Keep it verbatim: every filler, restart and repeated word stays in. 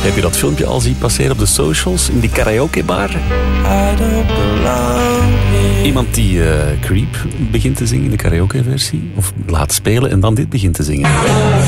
Heb je dat filmpje al zien passeren op de socials? In die karaokebar? Iemand die uh, Creep begint te zingen in de karaokeversie. Of laat spelen en dan dit begint te zingen.